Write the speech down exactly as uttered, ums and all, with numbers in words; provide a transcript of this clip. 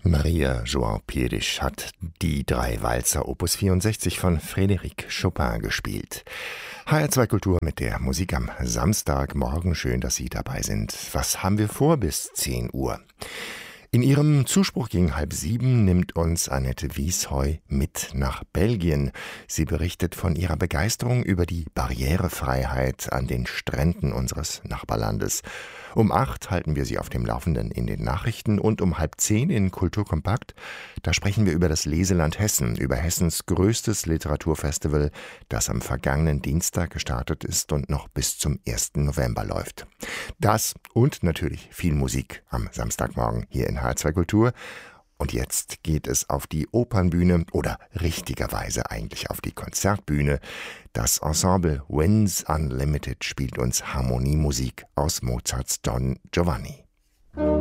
Maria João Pires hat die drei Walzer Opus vierundsechzig von Frédéric Chopin gespielt. H R zwei Kultur mit der Musik am Samstagmorgen. Schön, dass Sie dabei sind. Was haben wir vor bis zehn Uhr? In ihrem Zuspruch gegen halb sieben nimmt uns Annette Wiesheu mit nach Belgien. Sie berichtet von ihrer Begeisterung über die Barrierefreiheit an den Stränden unseres Nachbarlandes. Um acht halten wir Sie auf dem Laufenden in den Nachrichten und um halb zehn in Kulturkompakt. Da sprechen wir über das Leseland Hessen, über Hessens größtes Literaturfestival, das am vergangenen Dienstag gestartet ist und noch bis zum ersten November läuft. Das und natürlich viel Musik am Samstagmorgen hier in H R zwei Kultur. Und jetzt geht es auf die Opernbühne oder richtigerweise eigentlich auf die Konzertbühne. Das Ensemble Winds Unlimited spielt uns Harmoniemusik aus Mozarts Don Giovanni.